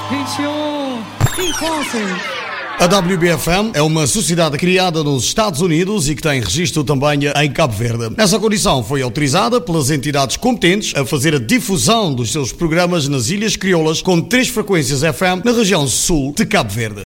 21 e concert. A WBFM é uma sociedade criada nos Estados Unidos e que tem registro também em Cabo Verde. Nessa condição foi autorizada pelas entidades competentes a fazer a difusão dos seus programas nas Ilhas Crioulas com 3 frequências FM na região sul de Cabo Verde.